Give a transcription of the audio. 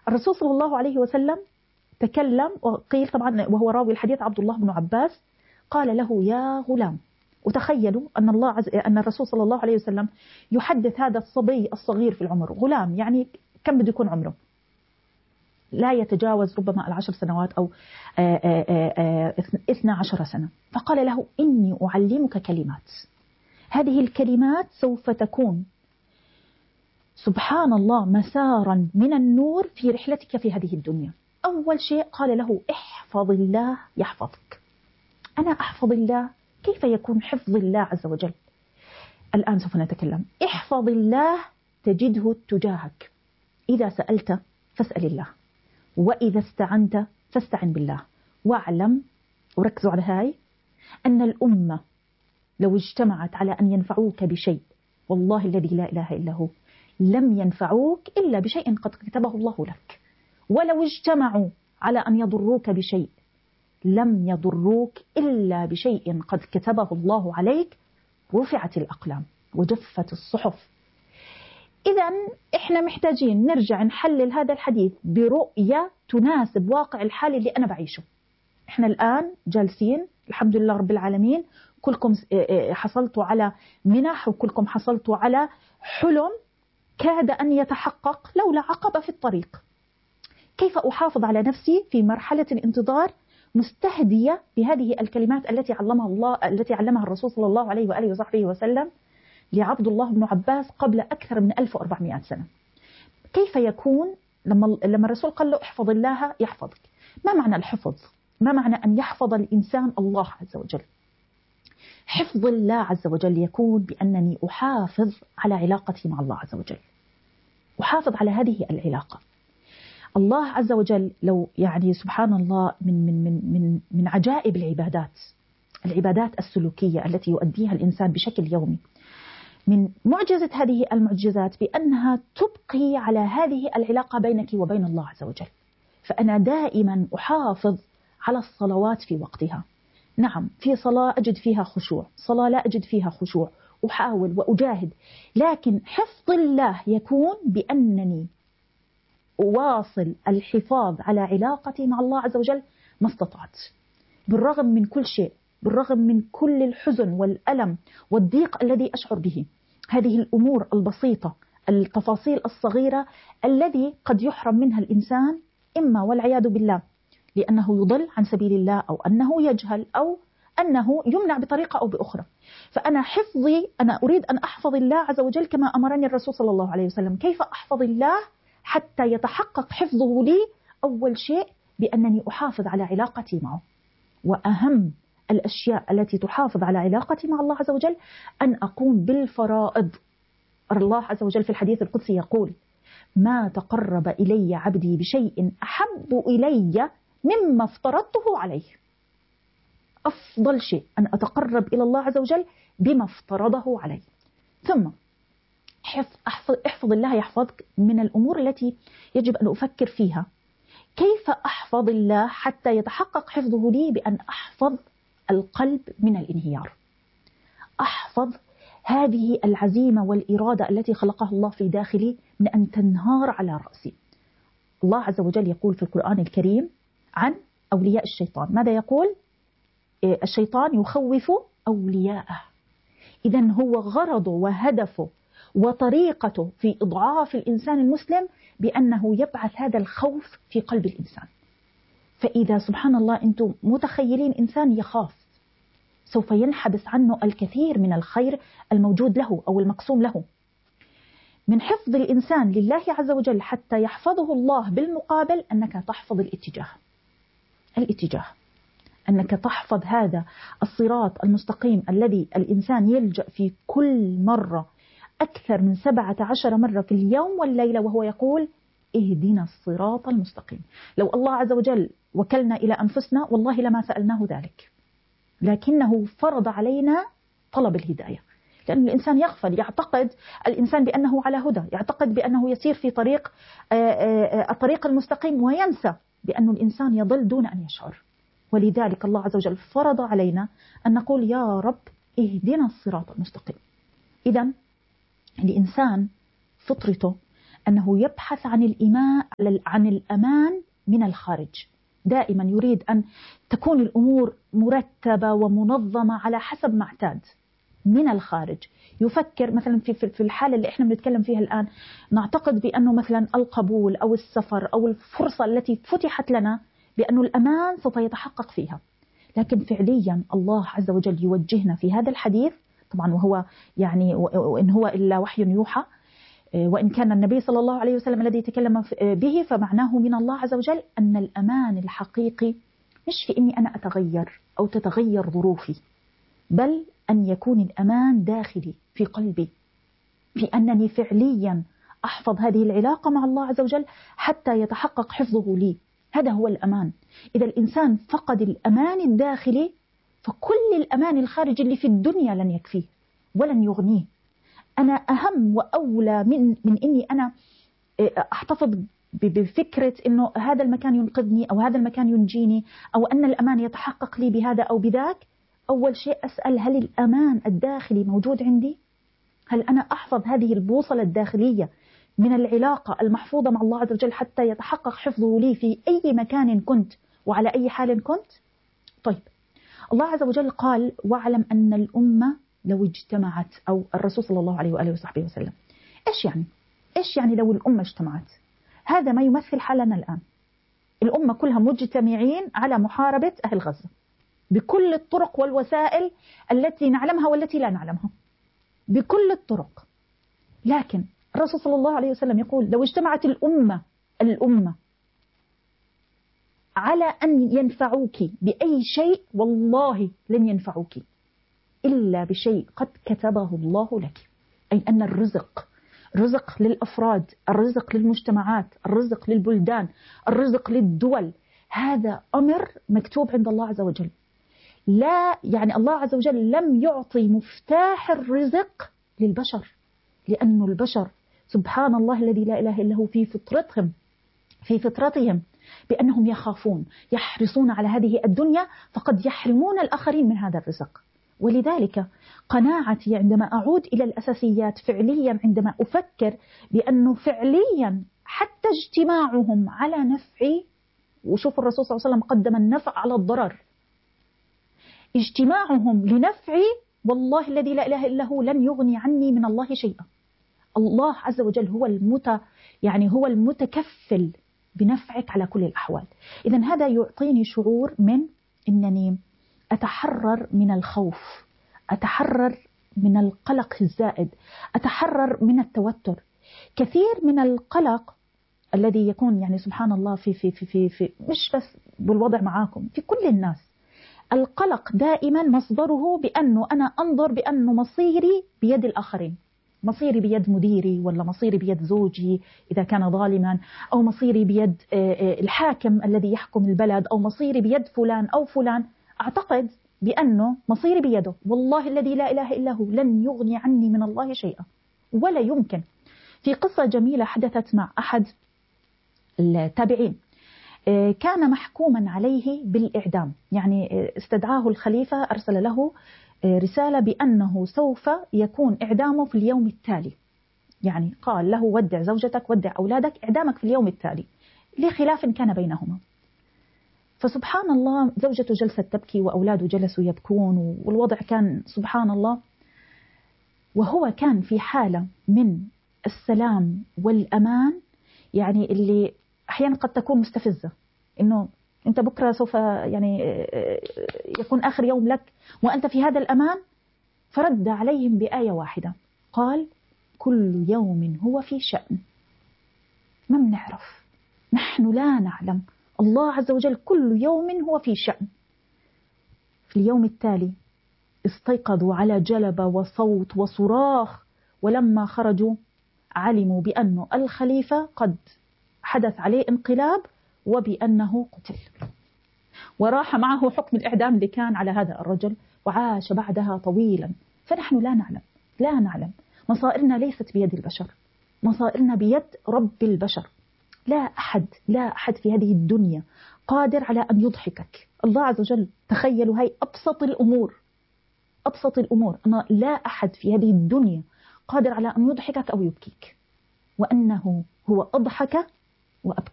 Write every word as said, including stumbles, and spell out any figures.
الرسول صلى الله عليه وسلم تكلم، وقيل طبعا وهو راوي الحديث عبد الله بن عباس، قال له يا غلام. وتخيلوا أن الله عز أن الرسول صلى الله عليه وسلم يحدث هذا الصبي الصغير في العمر، غلام يعني كم بده يكون عمره؟ لا يتجاوز ربما العشر سنوات أو اثنى عشر سنة. فقال له إني أعلمك كلمات، هذه الكلمات سوف تكون سبحان الله مسارا من النور في رحلتك في هذه الدنيا. أول شيء قال له احفظ الله يحفظك. أنا أحفظ الله، كيف يكون حفظ الله عز وجل؟ الآن سوف نتكلم. احفظ الله تجده تجاهك، إذا سألت فاسأل الله، وإذا استعنت فاستعن بالله. واعلم، وركزوا على هاي، أن الأمة لو اجتمعت على أن ينفعوك بشيء، والله الذي لا إله إلا هو، لم ينفعوك إلا بشيء قد كتبه الله لك. ولو اجتمعوا على أن يضروك بشيء لم يضروك إلا بشيء قد كتبه الله عليك. رفعت الأقلام وجفت الصحف. إذا إحنا محتاجين نرجع نحلل هذا الحديث برؤية تناسب واقع الحال اللي أنا بعيشه. إحنا الآن جالسين الحمد لله رب العالمين، كلكم حصلتوا على منح، وكلكم حصلتوا على حلم كاد أن يتحقق لولا عقبة في الطريق. كيف أحافظ على نفسي في مرحلة الانتظار مستهدية بهذه الكلمات التي علمها الله التي علمها الرسول صلى الله عليه وآله وصحبه وسلم لعبد الله بن عباس قبل أكثر من ألف وأربعمائة سنة. كيف يكون لما لما الرسول قال له احفظ الله يحفظك؟ ما معنى الحفظ؟ ما معنى أن يحفظ الإنسان الله عز وجل؟ حفظ الله عز وجل يكون بأنني أحافظ على علاقتي مع الله عز وجل، أحافظ على هذه العلاقة. الله عز وجل لو يعني سبحان الله من من من من من عجائب العبادات، العبادات السلوكية التي يؤديها الإنسان بشكل يومي، من معجزة هذه المعجزات بأنها تبقي على هذه العلاقة بينك وبين الله عز وجل. فأنا دائما أحافظ على الصلوات في وقتها. نعم، في صلاة أجد فيها خشوع، صلاة لا أجد فيها خشوع، أحاول وأجاهد، لكن حفظ الله يكون بأنني أواصل الحفاظ على علاقتي مع الله عز وجل ما استطعت، بالرغم من كل شيء، بالرغم من كل الحزن والألم والضيق الذي أشعر به. هذه الأمور البسيطة، التفاصيل الصغيرة الذي قد يحرم منها الإنسان، إما والعياذ بالله لأنه يضل عن سبيل الله، أو أنه يجهل، أو أنه يمنع بطريقة أو بأخرى. فأنا حفظي، أنا أريد أن أحفظ الله عز وجل كما أمرني الرسول صلى الله عليه وسلم. كيف أحفظ الله حتى يتحقق حفظه لي؟ أول شيء بأنني أحافظ على علاقتي معه. وأهم الأشياء التي تحافظ على علاقتي مع الله عز وجل أن أقوم بالفرائض. الله عز وجل في الحديث القدسي يقول: ما تقرب إلي عبدي بشيء أحب إلي مما افترضته عليه. أفضل شيء أن أتقرب إلى الله عز وجل بما افترضه علي. ثم احفظ, احفظ الله يحفظك من الأمور التي يجب أن أفكر فيها. كيف أحفظ الله حتى يتحقق حفظه لي؟ بأن أحفظ القلب من الانهيار، أحفظ هذه العزيمة والإرادة التي خلقها الله في داخلي من أن تنهار على رأسي. الله عز وجل يقول في القرآن الكريم عن أولياء الشيطان، ماذا يقول؟ الشيطان يخوف أولياءه. إذن هو غرضه وهدفه وطريقته في إضعاف الإنسان المسلم بأنه يبعث هذا الخوف في قلب الإنسان. فإذا سبحان الله أنتم متخيلين إنسان يخاف، سوف ينحبس عنه الكثير من الخير الموجود له أو المقسوم له. من حفظ الإنسان لله عز وجل حتى يحفظه الله بالمقابل أنك تحفظ الاتجاه. الاتجاه أنك تحفظ هذا الصراط المستقيم الذي الإنسان يلجأ في كل مرة أكثر من سبعة عشر مرة في اليوم والليلة وهو يقول: اهدنا الصراط المستقيم. لو الله عز وجل وكلنا إلى أنفسنا والله لما سألناه ذلك، لكنه فرض علينا طلب الهداية، لأن الإنسان يغفل، يعتقد الإنسان بأنه على هدى، يعتقد بأنه يسير في طريق الطريق المستقيم، وينسى بأن الإنسان يضل دون أن يشعر. ولذلك الله عز وجل فرض علينا أن نقول: يا رب اهدنا الصراط المستقيم. إذن الإنسان فطرته أنه يبحث عن الإيمان عن الأمان من الخارج، دائما يريد أن تكون الأمور مرتبة ومنظمة على حسب ما اعتاد من الخارج. يفكر مثلا في في الحالة اللي احنا بنتكلم فيها الآن، نعتقد بأنه مثلا القبول أو السفر أو الفرصة التي فتحت لنا بأنه الأمان سوف يتحقق فيها، لكن فعليا الله عز وجل يوجهنا في هذا الحديث، طبعا وهو يعني وإن هو إلا وحي يوحى، وإن كان النبي صلى الله عليه وسلم الذي تكلم به فمعناه من الله عز وجل، أن الأمان الحقيقي مش في إني أنا أتغير أو تتغير ظروفي، بل أن يكون الأمان داخلي في قلبي، في أنني فعليا أحفظ هذه العلاقة مع الله عز وجل حتى يتحقق حفظه لي. هذا هو الأمان. إذا الإنسان فقد الأمان الداخلي فكل الأمان الخارجي اللي في الدنيا لن يكفيه ولن يغنيه. أنا أهم وأولى من من إني أنا أحتفظ بفكرة إنه هذا المكان ينقذني أو هذا المكان ينجيني أو أن الأمان يتحقق لي بهذا أو بذاك. أول شيء أسأل: هل الأمان الداخلي موجود عندي؟ هل أنا أحفظ هذه البوصلة الداخلية من العلاقة المحفوظة مع الله عز وجل حتى يتحقق حفظه لي في أي مكان كنت وعلى أي حال كنت؟ طيب، الله عز وجل قال: واعلم أن الأمة لو اجتمعت، أو الرسول صلى الله عليه وآله وصحبه وسلم. إيش يعني؟ إيش يعني لو الأمة اجتمعت؟ هذا ما يمثل حالنا الآن. الأمة كلها مجتمعين على محاربة أهل غزة بكل الطرق والوسائل التي نعلمها والتي لا نعلمها، بكل الطرق. لكن الرسول صلى الله عليه وسلم يقول: لو اجتمعت الأمة الأمة على أن ينفعوك بأي شيء والله لن ينفعوك إلا بشيء قد كتبه الله لك. أي أن الرزق، الرزق للأفراد، الرزق للمجتمعات، الرزق للبلدان، الرزق للدول، هذا أمر مكتوب عند الله عز وجل. لا يعني الله عز وجل لم يعطي مفتاح الرزق للبشر، لأن البشر سبحان الله الذي لا إله إلا هو في فطرتهم في فطرتهم بأنهم يخافون، يحرصون على هذه الدنيا، فقد يحرمون الآخرين من هذا الرزق. ولذلك قناعتي عندما أعود إلى الأساسيات فعليا، عندما أفكر بأنه فعليا حتى اجتماعهم على نفعي، وشوف الرسول صلى الله عليه وسلم قدم النفع على الضرر، اجتماعهم لنفعي والله الذي لا إله إلا هو لن يغني عني من الله شيئا. الله عز وجل هو المت يعني هو المتكفل بنفعك على كل الأحوال. إذن هذا يعطيني شعور من أنني أتحرر من الخوف، أتحرر من القلق الزائد، أتحرر من التوتر. كثير من القلق الذي يكون يعني سبحان الله في في في في, في مش بس بالوضع معاكم، في كل الناس. القلق دائما مصدره بأنه أنا أنظر بأنه مصيري بيد الآخرين، مصيري بيد مديري، ولا مصيري بيد زوجي إذا كان ظالما، أو مصيري بيد الحاكم الذي يحكم البلد، أو مصيري بيد فلان أو فلان. أعتقد بأنه مصيري بيده، والله الذي لا إله إلا هو لن يغني عني من الله شيئا ولا يمكن. في قصة جميلة حدثت مع أحد التابعين، كان محكوما عليه بالإعدام، يعني استدعاه الخليفة، أرسل له رسالة بأنه سوف يكون إعدامه في اليوم التالي، يعني قال له: ودع زوجتك، ودع أولادك، إعدامك في اليوم التالي، لخلاف كان بينهما. فسبحان الله زوجته جلست تبكي وأولاده جلسوا يبكون، والوضع كان سبحان الله، وهو كان في حالة من السلام والأمان، يعني اللي أحيانا قد تكون مستفزة، إنه أنت بكرة سوف يعني يكون آخر يوم لك وأنت في هذا الأمان. فرد عليهم بآية واحدة، قال: كل يوم هو في شأن. ما بنعرف، نحن لا نعلم، الله عز وجل كل يوم هو في شأن. في اليوم التالي استيقظوا على جلبة وصوت وصراخ، ولما خرجوا علموا بأن الخليفة قد حدث عليه انقلاب وبأنه قتل، وراح معه حكم الإعدام اللي كان على هذا الرجل، وعاش بعدها طويلا. فنحن لا نعلم لا نعلم مصائرنا ليست بيد البشر، مصائرنا بيد رب البشر. لا أحد لا أحد في هذه الدنيا قادر على أن يضحكك. الله عز وجل، تخيلوا هاي أبسط الأمور، أبسط الأمور، أن لا أحد في هذه الدنيا قادر على أن يضحكك أو يبكيك، وأنه هو أضحك وأبكى.